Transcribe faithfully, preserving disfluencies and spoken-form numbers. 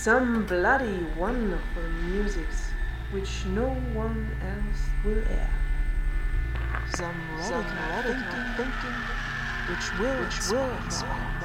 some bloody wonderful musics which no one else will air. Some radical, radical thinking which will, which will inspire.